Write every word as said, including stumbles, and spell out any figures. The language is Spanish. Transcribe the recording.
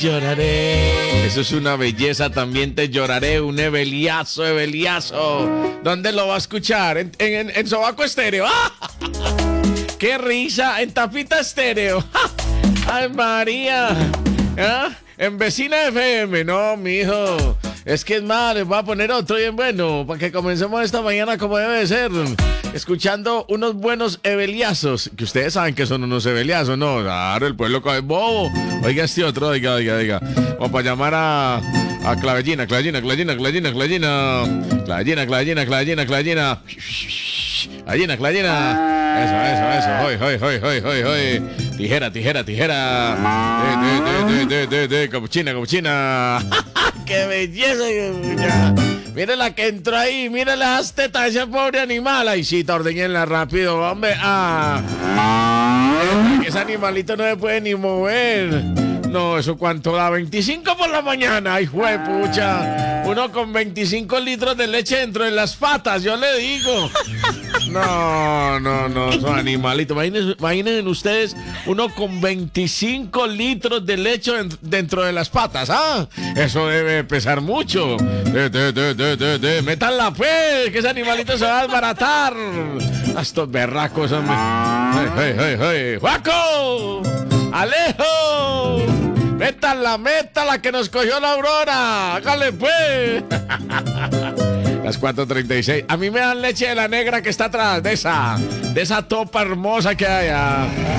Lloraré. Eso es una belleza, también te lloraré. Un ebeliazo, ebeliazo. ¿Dónde lo va a escuchar? En, en, en Sobaco Estéreo. ¡Ah! ¡Qué risa! En Tapita Estéreo. ¡Ay, María! ¿Ah? En Vecina F M. No, mijo. Es que es más, les voy a poner otro bien bueno para que comencemos esta mañana como debe de ser. Escuchando unos buenos ebeliazos, que ustedes saben que son unos ebeliazos, ¿no? Claro, el pueblo es bobo. Oiga este otro, oiga, oiga, oiga. Vamos para llamar a, a Clavellina, Clavellina, Clavellina, Clavellina, Clavellina. Clavellina, Clavellina, Clavellina, Clavellina. Clavellina, Clavellina. Eso, eso, eso. Hoy, hoy, hoy, hoy, hoy, hoy. Tijera, tijera, tijera. De, de, de, de, de, de, capuchina, capuchina. ¡Qué belleza! Mire la que entró ahí, mire las tetas de ese pobre animal. Ay, sí, ordeñenla rápido, hombre. Ah. Ese animalito no se puede ni mover. No, ¿eso cuánto da? veinticinco por la mañana. Ay, juepucha. Uno con veinticinco litros de leche dentro de las patas, yo le digo. No, no, no, son animalitos. Imagínense, imagínense ustedes, uno con veinticinco litros de leche dentro de las patas. Ah, eso debe pesar mucho. De, de, de, de, de, de. Métanla pues, que ese animalito se va a desbaratar. A estos berracos, hombre. ¡Hey, hey, hey, hey! ¡Juaco! ¡Alejo! ¡Métala, métala, que nos cogió la aurora! ¡Hágale pues! Las cuatro treinta y seis. A mí me dan leche de la negra que está atrás, de esa, de esa topa hermosa que hay.